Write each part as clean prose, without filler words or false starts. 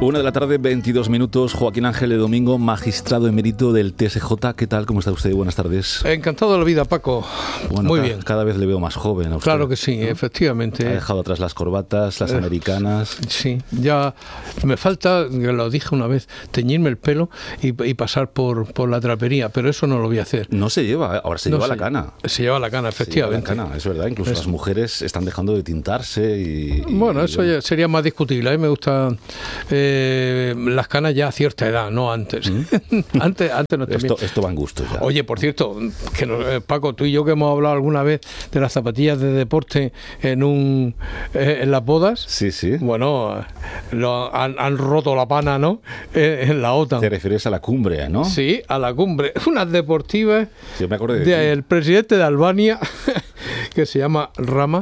1 de la tarde, 22 minutos. Joaquín Ángel de Domingo, magistrado emérito del TSJ. ¿Qué tal? ¿Cómo está usted? Buenas tardes. Encantado de la vida, Paco. Bueno, muy bien. Cada vez le veo más joven a usted. Claro que sí, ¿no? Efectivamente. Ha dejado atrás las corbatas, las americanas. Sí, ya me falta, lo dije una vez, teñirme el pelo y pasar por la trapería, pero eso no lo voy a hacer. No se lleva, ahora se lleva la cana. Se lleva la cana, efectivamente. Se lleva la cana, es verdad. Incluso las mujeres están dejando de tintarse y bueno, eso ya sería más discutible. A mí me gustan las canas ya a cierta edad, no antes. antes no te esto va en gusto ya. Oye, por cierto, Paco, tú y yo que hemos hablado alguna vez de las zapatillas de deporte en las bodas. Sí, sí. Bueno, han roto la pana, ¿no? En la OTAN. ¿Te refieres a la cumbre, no? Sí, a la cumbre. Unas deportivas sí, me acordé del presidente de Albania, que se llama Rama.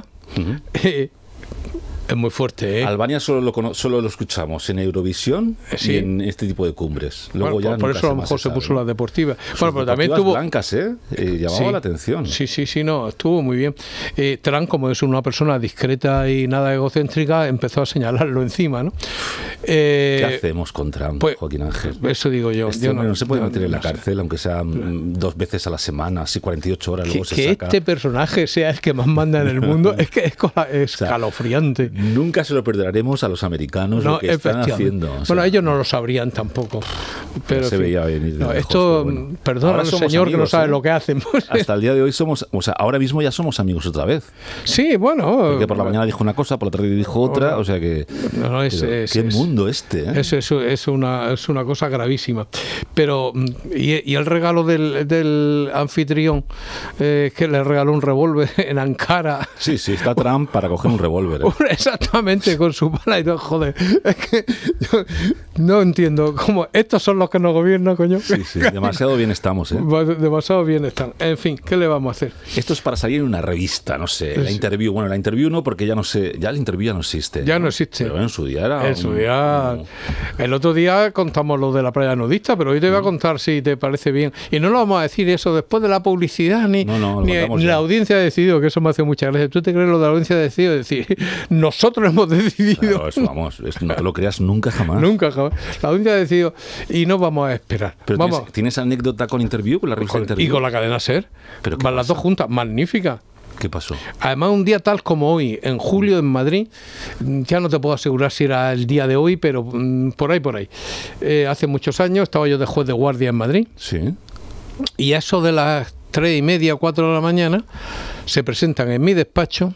Es muy fuerte, ¿eh? Albania solo lo escuchamos en Eurovisión y en este tipo de cumbres. Luego bueno, ya por eso a lo mejor se puso la deportiva. Bueno, pero también tuvo blancas, llamaba la atención. Sí, no, estuvo muy bien. Trump, como es una persona discreta y nada egocéntrica, empezó a señalarlo encima, ¿no? ¿Qué hacemos con Trump, pues, Joaquín Ángel? Eso digo yo. Este hombre no se puede meter en la cárcel, aunque sea 2 veces a la semana, así 48 horas, luego se saca. Que este personaje sea el que más manda en el mundo es que es escalofriante. Nunca se lo perdonaremos a los americanos lo que están haciendo. Bueno, ellos no lo sabrían tampoco. Pero se veía venir. Esto, bueno. Perdona al señor amigos, que no sabe lo que hacen. Hasta el día de hoy ahora mismo ya somos amigos otra vez. Sí, bueno. Porque por la mañana dijo una cosa, por la tarde dijo otra, o sea que... ¿Qué mundo este? Es una cosa gravísima. Pero, y el regalo del anfitrión, que le regaló un revólver en Ankara. Sí, está Trump para coger un revólver. Exactamente, con su bala y todo. Joder, es que yo no entiendo cómo estos son los que nos gobiernan, coño. Sí, demasiado bien estamos, ¿eh? Demasiado bien están. En fin, ¿qué le vamos a hacer? Esto es para salir en una revista, no sé, la Interview. Bueno, la Interview no, porque ya no sé, ya la Interview ya no existe. Ya no existe. Pero en su día era... El otro día contamos lo de la playa nudista, pero hoy te voy a contar si te parece bien. Y no lo vamos a decir eso después de la publicidad, ni la audiencia ha decidido, que eso me hace mucha gracia. ¿Tú te crees lo de la audiencia ha decidido? Es decir, nosotros hemos decidido. Claro, eso, no te lo creas nunca jamás. Nunca jamás. La audiencia ha decidido y no vamos a esperar. Pero ¿tienes anécdota con Interview, con la revista Interview? Y con la cadena SER. Van las dos juntas, magnífica. ¿Qué pasó? Además, un día tal como hoy, en julio en Madrid, ya no te puedo asegurar si era el día de hoy, pero por ahí. Hace muchos años estaba yo de juez de guardia en Madrid. Sí. Y a eso de las 3:30 o 4 de la mañana se presentan en mi despacho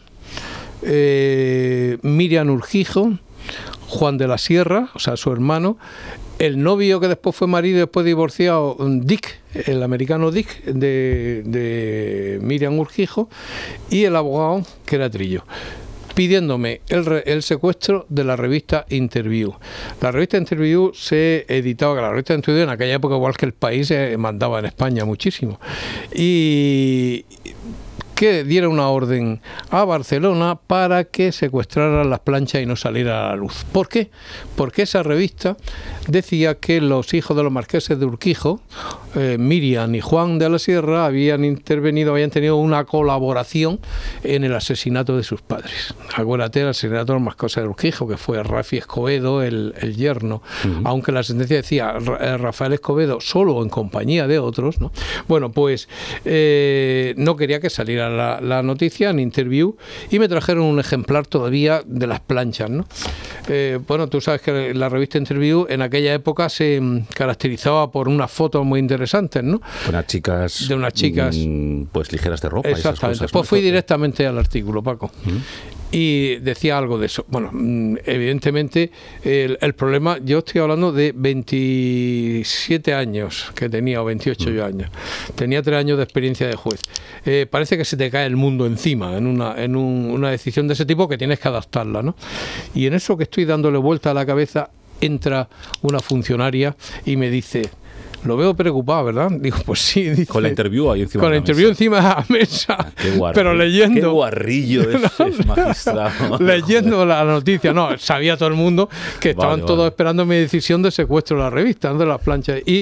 Miriam Urquijo, Juan de la Sierra, o sea, su hermano, el novio que después fue marido y después divorciado, Dick, el americano Dick, de Miriam Urquijo, y el abogado, que era Trillo, pidiéndome el secuestro de la revista Interview. La revista Interview se editaba, que la revista Interview en aquella época, igual que El País, mandaba en España muchísimo. Y que diera una orden a Barcelona para que secuestraran las planchas y no saliera a la luz. ¿Por qué? Porque esa revista decía que los hijos de los marqueses de Urquijo, Miriam y Juan de la Sierra, habían tenido una colaboración en el asesinato de sus padres. Acuérdate del asesinato de los marqueses de Urquijo, que fue Rafi Escobedo, el yerno, aunque la sentencia decía Rafael Escobedo solo en compañía de otros, ¿no? Bueno, pues no quería que saliera la noticia en Interview y me trajeron un ejemplar todavía de las planchas, ¿no? Bueno, tú sabes que la revista Interview en aquella época se caracterizaba por unas fotos muy interesantes, ¿no? De unas chicas pues ligeras de ropa. Exactamente. Esas cosas, pues ¿no? fui directamente al artículo, Paco. Y decía algo de eso. Bueno, evidentemente el problema, yo estoy hablando de 27 años que tenía, o 28 años. Tenía 3 años de experiencia de juez. Parece que se te cae el mundo encima en una decisión de ese tipo, que tienes que adaptarla, ¿no? Y en eso que estoy dándole vuelta a la cabeza, entra una funcionaria y me dice: lo veo preocupado, ¿verdad? Digo, pues sí. Dice, con la Interview ahí encima. Con la Interview encima de la mesa. Pero leyendo. Qué guarrillo es magistrado. Leyendo la noticia. No, sabía todo el mundo que estaban todos esperando mi decisión de secuestro de la revista, de las planchas. Y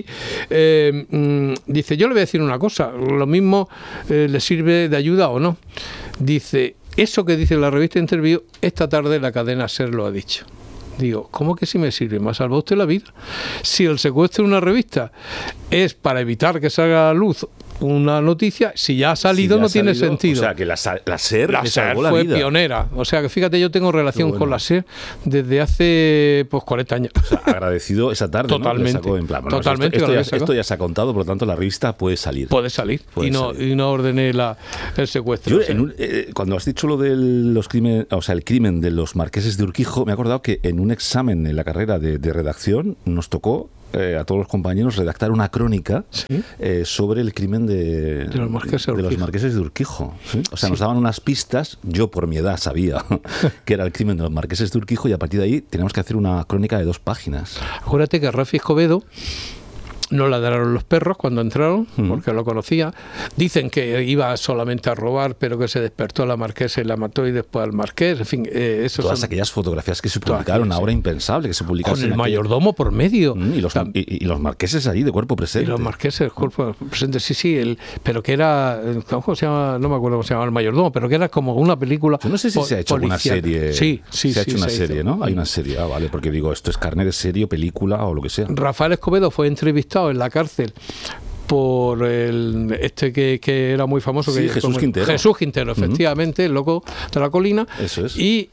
dice, yo le voy a decir una cosa. Lo mismo le sirve de ayuda o no. Dice, eso que dice la revista Interview, esta tarde la cadena SER lo ha dicho. Digo, ¿cómo que sí me sirve? Me ha salvado usted la vida. Si el secuestro de una revista es para evitar que salga a la luz una noticia, si ya ha salido, si ya no tiene sentido. O sea, que la SER la SER fue pionera. O sea, que fíjate, yo tengo relación con la SER desde hace 40 años. O sea, agradecido esa tarde, totalmente, ¿no? Sacó en plan, bueno, totalmente. Esto ya se ha contado, por lo tanto, la revista puede salir. Puede salir. Y no ordené el secuestro. Yo, cuando has dicho lo de los crímenes, o sea, el crimen de los marqueses de Urquijo, me he acordado que en un examen en la carrera de redacción nos tocó a todos los compañeros redactar una crónica sobre el crimen de los marqueses de Urquijo. ¿Sí? O sea, nos daban unas pistas, yo por mi edad sabía que era el crimen de los marqueses de Urquijo, y a partir de ahí teníamos que hacer una crónica de 2 páginas. Acuérdate que Rafi Escobedo no ladraron los perros cuando entraron, porque lo conocía. Dicen que iba solamente a robar, pero que se despertó a la marquesa y la mató, y después al marqués. En fin, todas aquellas fotografías que se publicaron, ahora impensable que se publicasen. Con el mayordomo por medio. Y los marqueses allí de cuerpo presente. Y los marqueses de cuerpo presente, sí. Pero que era, ¿cómo se llama? No me acuerdo cómo se llama el mayordomo, pero que era como una película. Yo no sé si se ha hecho una serie. Sí. Se ha hecho una serie, ¿no? Hay una serie, vale, porque digo, esto es carne de serie, película o lo que sea. Rafael Escobedo fue entrevistado en la cárcel por que era muy famoso, sí, Jesús Quintero. Jesús Quintero, efectivamente, el loco de la colina. Eso es. Y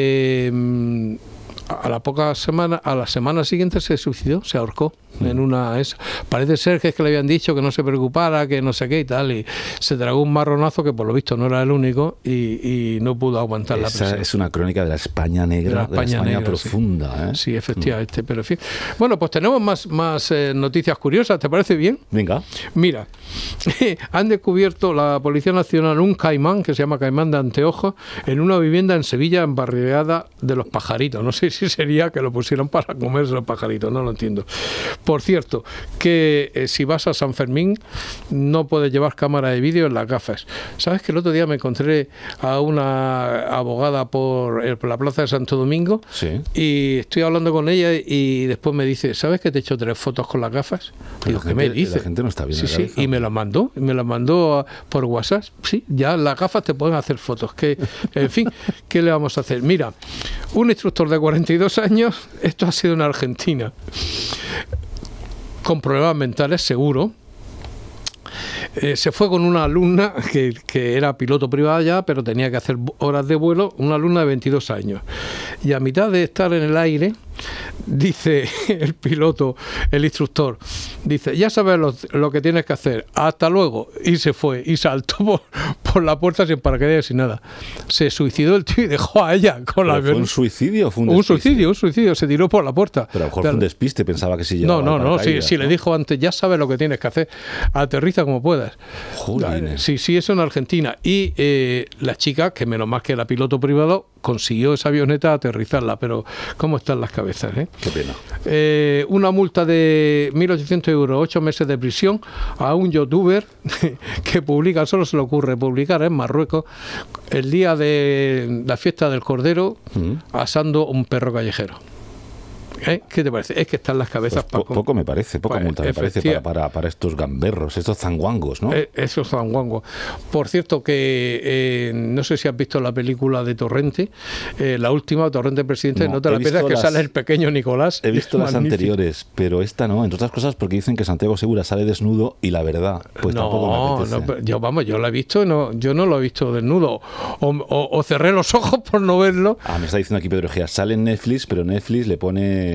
a la semana siguiente se suicidó, se ahorcó en una. Parece ser que es que le habían dicho que no se preocupara, que no sé qué y tal, y se tragó un marronazo que por lo visto no era el único, y no pudo aguantar la presión. Es una crónica de la España negra, de la España profunda. Sí, efectivamente, pero en fin. Bueno, pues tenemos más noticias curiosas, ¿te parece bien? Venga. Mira, han descubierto la Policía Nacional un caimán, que se llama caimán de anteojos, en una vivienda en Sevilla, en barriada de Los Pajaritos. No sé si sería que lo pusieron para comerse los pajaritos, no lo entiendo. Por cierto, que si vas a San Fermín no puedes llevar cámara de vídeo en las gafas. ¿Sabes que el otro día me encontré a una abogada por la plaza de Santo Domingo? Sí. Y estoy hablando con ella y después me dice, ¿sabes que te he hecho 3 fotos con las gafas? Digo, ¿qué me dice? La gente no está bien. Sí, y me las mandó por WhatsApp. Sí, ya las gafas te pueden hacer fotos. En fin, ¿qué le vamos a hacer? Mira, un instructor de 42 años, esto ha sido en Argentina, con problemas mentales seguro, se fue con una alumna que era piloto privada ya, pero tenía que hacer horas de vuelo, una alumna de 22 años. Y a mitad de estar en el aire, dice el piloto, el instructor, dice, ya sabes lo que tienes que hacer, hasta luego. Y se fue, y saltó por la puerta sin paracaídas, sin nada. Se suicidó el tío y dejó a ella con la avión. ¿Fue un suicidio o fue un suicidio, se tiró por la puerta. Pero a lo mejor fue un despiste, pensaba que sí llevaba paracaídas. Sí, le dijo antes, ya sabes lo que tienes que hacer, aterriza como puedas. Jolines. Sí, eso en Argentina. Y la chica, que menos mal que era piloto privado, consiguió esa avioneta aterrizarla, pero ¿cómo están las cabezas? Qué pena. Una multa de 1.800 euros, 8 meses de prisión a un youtuber que publica, solo se le ocurre publicar en Marruecos el día de la fiesta del Cordero asando un perro callejero. ¿Qué te parece? Es que están las cabezas... Pues poca multa me parece para estos gamberros, estos zanguangos, ¿no? Esos zanguangos. Por cierto, que no sé si has visto la película de Torrente, la última, Torrente Presidente, no te la pierdas, que sale el pequeño Nicolás. He visto las anteriores, pero esta no, entre otras cosas porque dicen que Santiago Segura sale desnudo y la verdad, pues tampoco me apetece. Yo la he visto, yo no lo he visto desnudo. O cerré los ojos por no verlo. Me está diciendo aquí Pedro Egea, sale en Netflix, pero Netflix le pone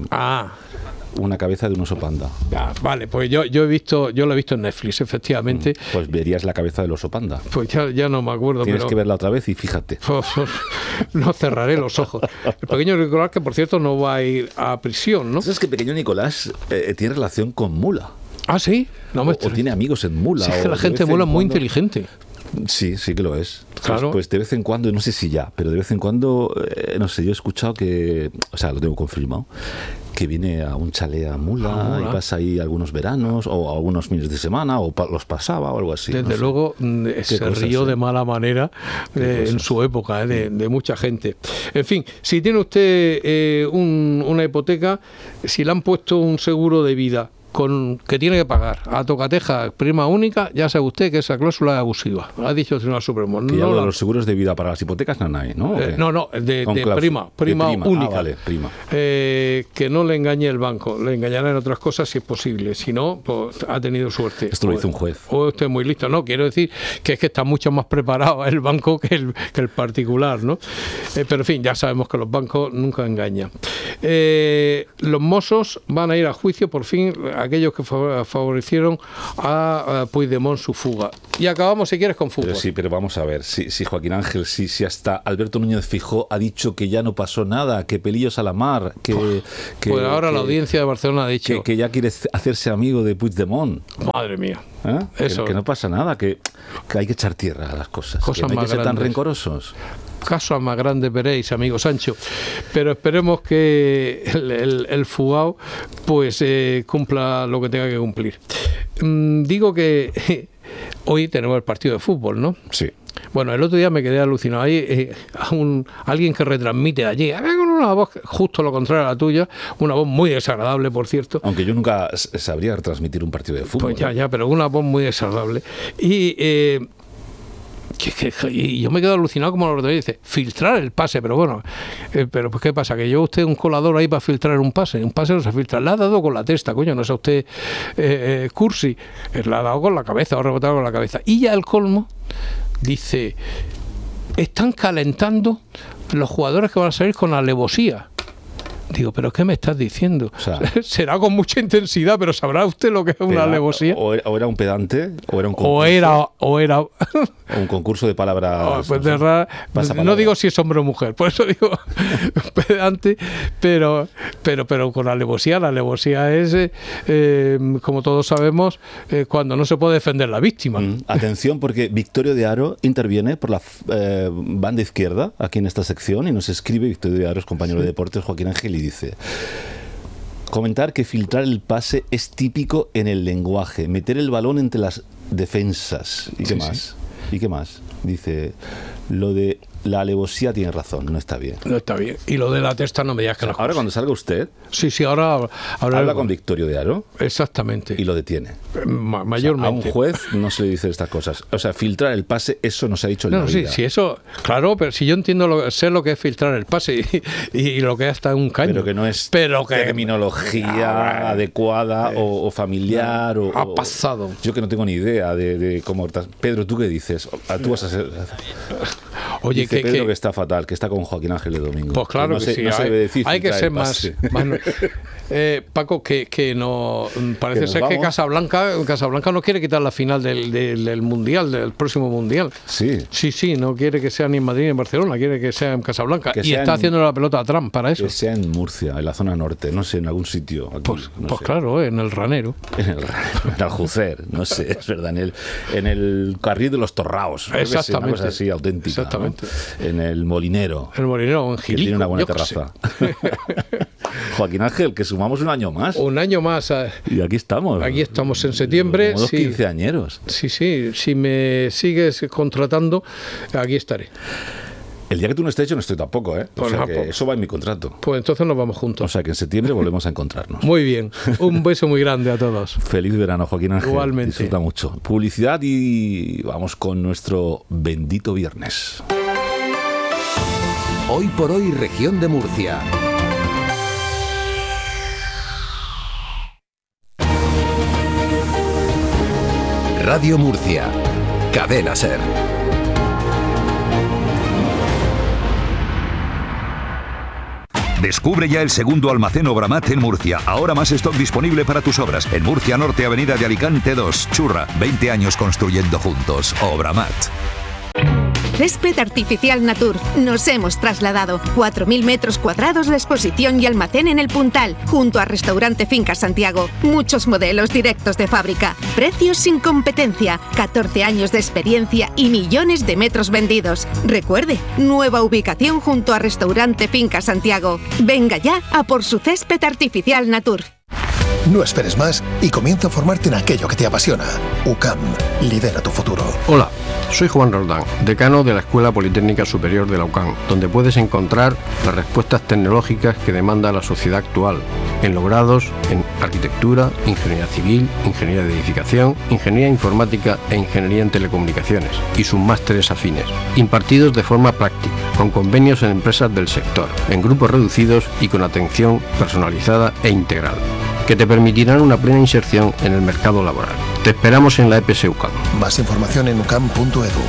una cabeza de un oso panda. Vale, pues yo lo he visto en Netflix, efectivamente. Pues verías la cabeza del oso panda. Pues ya no me acuerdo. Tienes que verla otra vez y fíjate. No cerraré los ojos. El pequeño Nicolás, que por cierto no va a ir a prisión, ¿no? ¿Sabes que pequeño Nicolás tiene relación con Mula? ¿Ah, sí? O tiene amigos en Mula. Sí, es que la gente de Mula es muy inteligente. Sí que lo es. Claro. Pues de vez en cuando, no sé si ya, pero de vez en cuando, no sé, yo he escuchado que, o sea, lo tengo confirmado, que viene a un chalet a Mula y pasa ahí algunos veranos o algunos fines de semana o los pasaba o algo así. Desde luego se rió de mala manera en su época de mucha gente. En fin, si tiene usted una hipoteca, si le han puesto un seguro de vida que tiene que pagar a tocateja prima única, ya sabe usted que esa cláusula es abusiva. Ha dicho el Tribunal Supremo. Que ya lo de los seguros de vida para las hipotecas no hay, ¿no? No, de prima única. Vale, prima. Que no le engañe el banco, le engañará en otras cosas si es posible. Si no, pues ha tenido suerte. Esto lo hizo un juez. O usted es muy listo. No, quiero decir que es que está mucho más preparado el banco que el particular, ¿no? Pero en fin, ya sabemos que los bancos nunca engañan. Los Mossos van a ir a juicio, por fin, aquellos que favorecieron a Puigdemont su fuga. Y acabamos, si quieres, con fútbol. Pero vamos a ver, si Joaquín Ángel, si hasta Alberto Núñez Feijóo ha dicho que ya no pasó nada, que pelillos a la mar, que pues ahora la audiencia de Barcelona ha dicho que ya quiere hacerse amigo de Puigdemont. Madre mía. Eso. Que no pasa nada, que hay que echar tierra a las cosas, que no hay que ser tan rencorosos. Casos más grandes veréis, amigo Sancho, pero esperemos que el fugao pues cumpla lo que tenga que cumplir. Digo que hoy tenemos el partido de fútbol, ¿no? Sí. Bueno, el otro día me quedé alucinado. Hay alguien que retransmite allí, con una voz justo lo contrario a la tuya, una voz muy desagradable, por cierto. Aunque yo nunca sabría retransmitir un partido de fútbol. Pues ya, pero una voz muy desagradable. Y yo me quedo alucinado como lo dice, filtrar el pase, pero bueno, pero pues ¿qué pasa? Que yo usted un colador ahí para filtrar un pase no se filtra, le ha dado con la testa, coño, no es a usted cursi, le ha dado con la cabeza, o rebotado con la cabeza. Y ya el colmo, dice, están calentando los jugadores que van a salir con alevosía. Digo, ¿pero qué me estás diciendo? O sea, será con mucha intensidad, pero ¿sabrá usted lo que es una alevosía? O era un pedante, o era un concurso. O era un concurso de palabras. Pues no digo si es hombre o mujer, por eso digo pedante, pero con alevosía. La alevosía es, como todos sabemos, cuando no se puede defender la víctima. Atención, porque Victorio de Haro interviene por la banda izquierda, aquí en esta sección, y nos escribe Victorio de Haro, es compañero de deportes, Joaquín Ángel, y dice: comentar que filtrar el pase es típico en el lenguaje, meter el balón entre las defensas. ¿Y qué más? Sí. ¿Y qué más? Dice, lo de la alevosía tiene razón, no está bien. No está bien. Y lo de la testa no me digas que no. Ahora cuando salga usted... Sí, ahora habla con Victorio de Haro. Exactamente. Y lo detiene. Mayormente. O sea, a un juez no se le dice estas cosas. O sea, filtrar el pase, eso no se ha dicho en la vida. Sí, eso... Claro, pero si yo sé lo que es filtrar el pase y lo que es hasta un caño. Pero que no es terminología adecuada o familiar. Ha pasado. Yo que no tengo ni idea de cómo... Pedro, ¿tú qué dices? Tú vas a ser... Oye, dice Pedro que está fatal, que está con Joaquín Ángel de domingo. Pues claro que sí. No se debe decir, hay que ser más Paco, que no parece ser que Casablanca no quiere quitar la final del Mundial, del próximo Mundial. Sí, no quiere que sea ni en Madrid ni en Barcelona, quiere que sea en Casablanca. Y está haciendo la pelota a Trump para eso. Que sea en Murcia, en la zona norte, no sé, en algún sitio. Aquí, pues sé. Claro, en el Ranero. En Aljucer, no sé, es verdad, en el carril de los Torraos. Exactamente. Una cosa así auténtica. Exactamente. ¿No? En el Molinero. El Molinero, en Gilico. Que tiene una buena terraza. Joaquín Ángel, que sumamos un año más. Un año más. Y aquí estamos. Aquí estamos en septiembre. Como 15 añeros. Sí. Si me sigues contratando, aquí estaré. El día que tú no estés, yo no estoy tampoco, ¿eh? O sea que eso va en mi contrato. Pues entonces nos vamos juntos. O sea que en septiembre volvemos a encontrarnos. Muy bien. Un beso muy grande a todos. Feliz verano, Joaquín Ángel. Igualmente. Disfruta mucho. Publicidad y vamos con nuestro bendito viernes. Hoy por hoy, región de Murcia. Radio Murcia. Cadena SER. Descubre ya el segundo almacén Obramat en Murcia. Ahora más stock disponible para tus obras. En Murcia Norte, Avenida de Alicante 2, Churra. 20 años construyendo juntos. Obramat. Césped Artificial Natur. Nos hemos trasladado. 4.000 metros cuadrados de exposición y almacén en el Puntal, junto a Restaurante Finca Santiago. Muchos modelos directos de fábrica. Precios sin competencia. 14 años de experiencia y millones de metros vendidos. Recuerde, nueva ubicación junto a Restaurante Finca Santiago. Venga ya a por su Césped Artificial Natur. No esperes más y comienza a formarte en aquello que te apasiona. UCAM, lidera tu futuro. Hola, soy Juan Roldán, decano de la Escuela Politécnica Superior de la UCAM, donde puedes encontrar las respuestas tecnológicas que demanda la sociedad actual. en los grados en Arquitectura, Ingeniería Civil, Ingeniería de Edificación, Ingeniería Informática e Ingeniería en Telecomunicaciones y sus másteres afines, impartidos de forma práctica, con convenios en empresas del sector, en grupos reducidos y con atención personalizada e integral, que te permitirán una plena inserción en el mercado laboral. Te esperamos en la EPS UCAM. Más información en ucam.edu.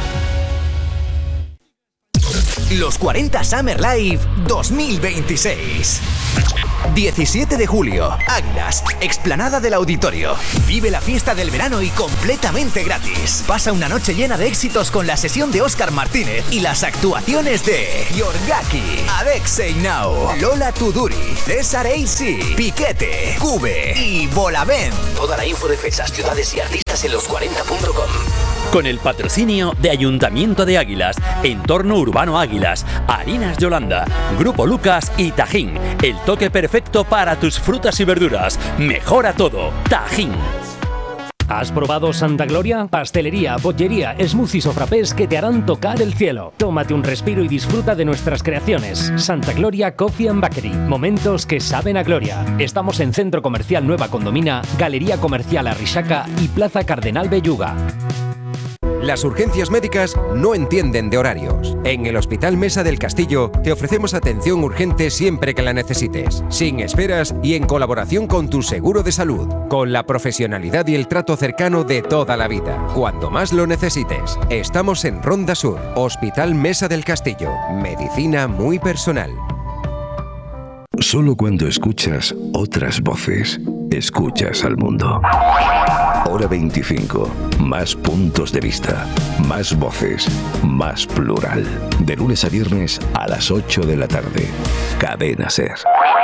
Los 40 Summer Live 2026. 17 de julio, Águilas, explanada del Auditorio. Vive la fiesta del verano y completamente gratis. Pasa una noche llena de éxitos con la sesión de Óscar Martínez y las actuaciones de Yorgaki, Alexei Nau, Lola Tuduri, César AC, Piquete, Cube y Bolavent. Toda la info de fechas, ciudades y artistas en los40.com. Con el patrocinio de Ayuntamiento de Águilas, Entorno Urbano Águilas, Harinas Yolanda, Grupo Lucas y Tajín. El toque perfecto para tus frutas y verduras. Mejora todo. Tajín. ¿Has probado Santa Gloria? Pastelería, bollería, smoothies o frappés que te harán tocar el cielo. Tómate un respiro y disfruta de nuestras creaciones. Santa Gloria Coffee and Bakery. Momentos que saben a gloria. Estamos en Centro Comercial Nueva Condomina, Galería Comercial Arrixaca y Plaza Cardenal Belluga. Las urgencias médicas no entienden de horarios. En el Hospital Mesa del Castillo te ofrecemos atención urgente siempre que la necesites, sin esperas y en colaboración con tu seguro de salud, con la profesionalidad y el trato cercano de toda la vida. Cuando más lo necesites, estamos en Ronda Sur, Hospital Mesa del Castillo. Medicina muy personal. Solo cuando escuchas otras voces, escuchas al mundo. Hora 25. Más puntos de vista, más voces, más plural. De lunes a viernes a las 8 de la tarde. Cadena SER.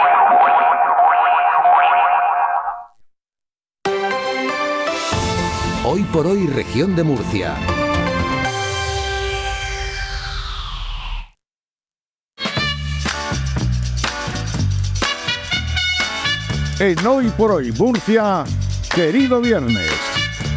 Hoy por hoy, región de Murcia. En Hoy por Hoy Murcia, querido viernes,